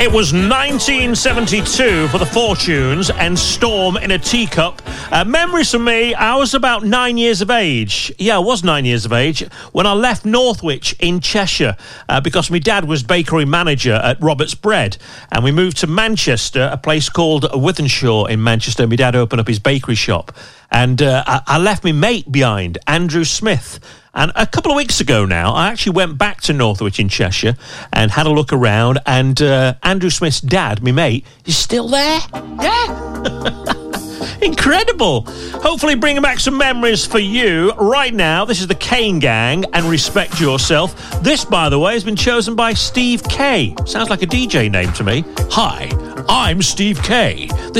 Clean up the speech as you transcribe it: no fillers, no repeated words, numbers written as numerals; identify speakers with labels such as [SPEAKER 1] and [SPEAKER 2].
[SPEAKER 1] It was 1972 for the Fortunes and Storm in a Teacup. Memories for me, I was about 9 years of age. Yeah, I was 9 years of age when I left Northwich in Cheshire because my dad was bakery manager at Robert's Bread. And we moved to Manchester, a place called Wythenshawe in Manchester. My dad opened up his bakery shop. And I left my mate behind, Andrew Smith. And a couple of weeks ago now, I actually went back to Northwich in Cheshire and had a look around, and Andrew Smith's dad, my mate, is still there. Yeah. Incredible. Hopefully bringing back some memories for you. Right now, this is the Kane Gang and Respect Yourself. This, by the way, has been chosen by Steve K. Sounds like a DJ name to me. Hi, I'm Steve K. This